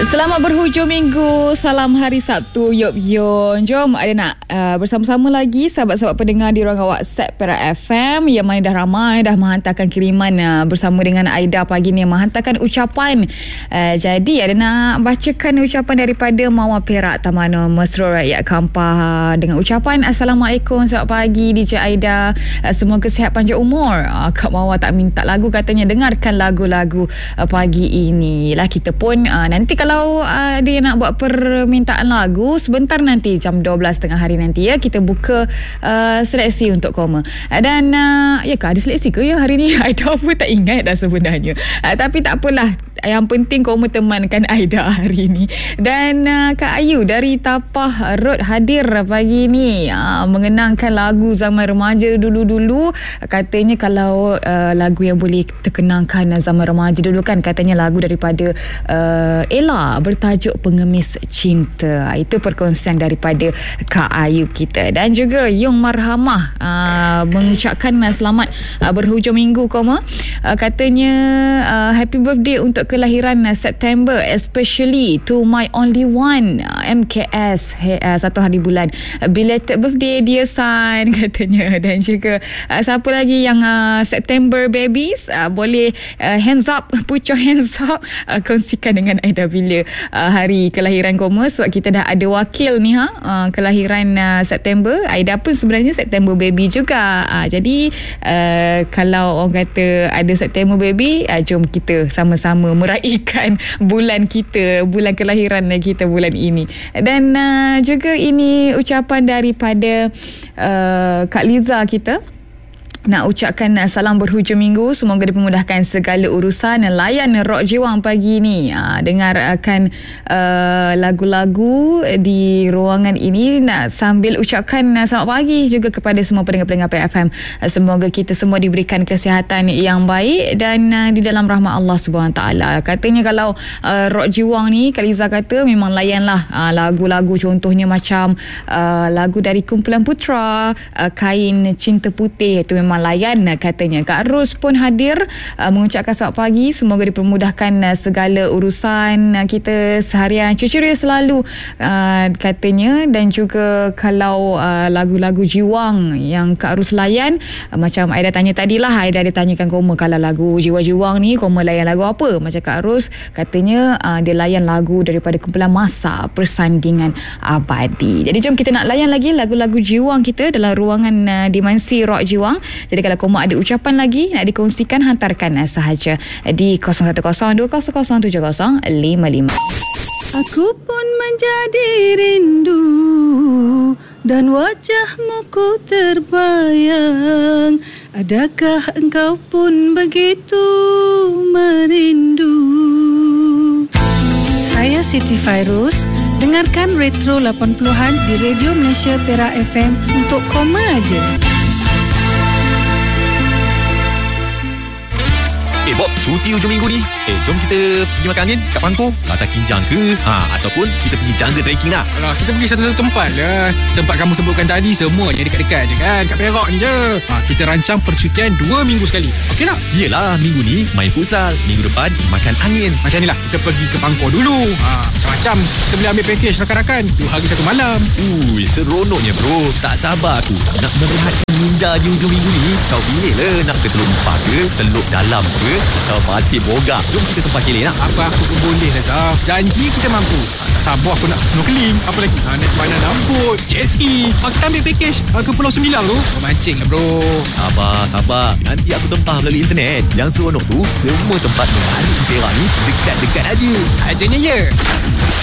Selamat berhujung minggu. Salam hari Sabtu. Yop yon. Jom ada nak bersama-sama lagi sahabat-sahabat pendengar di ruangan WhatsApp Perak FM yang mana dah ramai dah menghantarkan kiriman bersama dengan Aida pagi ni yang menghantarkan ucapan. Jadi ada nak bacakan ucapan daripada Mawar Perak Tamanul Mesra Rakyat Kampar dengan ucapan Assalamualaikum, selamat pagi DJ Aida. Semoga sihat panjang umur. Kak Mawar tak minta lagu, katanya dengarkan lagu-lagu pagi ini. Lah kita pun nanti kalau dia nak buat permintaan lagu sebentar nanti jam 12 tengah hari nanti ya, kita buka seleksi untuk koma. Dan ya ke ada seleksi ke ya hari ni? Aida pun tak ingat dah sebenarnya. Tapi tak apalah, yang penting koma temankan Aida hari ni. Dan Kak Ayu dari Tapah Road hadir pagi ni mengenangkan lagu zaman remaja dulu-dulu. Katanya kalau lagu yang boleh terkenangkan zaman remaja dulu kan, katanya lagu daripada Ella bertajuk Pengemis Cinta. Itu perkongsian daripada Kak Ayu kita. Dan juga Yung Marhamah mengucapkan selamat berhujung minggu koma. Katanya happy birthday untuk kelahiran September, especially to my only one MKS, satu hari bulan. Belated birthday dear son, katanya. Dan juga siapa lagi yang September babies, boleh hands up, put your hands up, kongsikan dengan Aida bila hari kelahiran koma, sebab kita dah ada wakil ni kelahiran September. Aida pun sebenarnya September baby juga. Jadi kalau orang kata ada September baby, jom kita sama-sama meraihkan bulan kita, bulan kelahiran kita bulan ini. Dan juga ini ucapan daripada Kak Liza kita. Nak ucapkan salam berhujung minggu, semoga dipermudahkan segala urusan. Layan Rock Jiwang pagi ni, dengarkan lagu-lagu di ruangan ini. Nak sambil ucapkan selamat pagi juga kepada semua pendengar-pendengar PFM. Semoga kita semua diberikan kesihatan yang baik dan di dalam rahmat Allah SWT. Katanya kalau Rock Jiwang ni, Kak Liza kata memang layanlah lagu-lagu, contohnya macam lagu dari Kumpulan Putra, Kain Cinta Putih, itu memang layan katanya. Kak Ros pun hadir mengucapkan selamat pagi, semoga dipermudahkan segala urusan kita seharian, ceria selalu katanya. Dan juga kalau lagu-lagu Jiwang yang Kak Ros layan, macam Aida tanya tadilah, Aida ditanyakan koma kalau lagu Jiwang ni koma layan lagu apa. Macam Kak Ros katanya dia layan lagu daripada kumpulan Masa Persandingan Abadi. Jadi jom kita nak layan lagi lagu-lagu Jiwang kita dalam ruangan Dimensi Rock Jiwang. Jadi kalau koma ada ucapan lagi nak dikongsikan, hantarkan sahaja di 0112007055. Aku pun menjadi rindu dan wajahmu ku terbayang. Adakah engkau pun begitu merindu? Saya Siti Fairuz. Dengarkan Retro 80-an di Radio Malaysia Perak FM untuk koma aja. Bob, cuti hujung minggu ni. Jom kita pergi makan angin kat Pangkor, Mata Kinjang ke? Ataupun kita pergi jungle trekking lah. Alah, kita pergi satu-satu tempat lah. Tempat kamu sebutkan tadi semuanya dekat-dekat je kan. Kat Perak je. Kita rancang percutian 2 minggu sekali. Okey tak? Yelah, minggu ni main futsal, minggu depan makan angin. Macam ni lah, kita pergi ke Pangkor dulu. Macam-macam. Kita boleh ambil package rakan-rakan 2 hari 1 malam. Seronoknya bro. Tak sabar aku nak merehatkan minda di hujung minggu ni. Kau pilih lah, nak ke Teluk Empah ke, Teluk Dalam ke, atau Pasir Bogak. Jom kita tempat kelih nak. Apa aku pun boleh lah Zaf. Janji kita mampu. Tak sabar aku nak snorkeling. Apa lagi? Naik banana boat, jet ski. Kita ambil package ke Pulau Sembilan tu. Mancing lah bro. Sabar. Nanti aku tempah melalui internet. Yang seronok tu, semua tempat menarik di Perak ni dekat-dekat aja. Ajanya ya.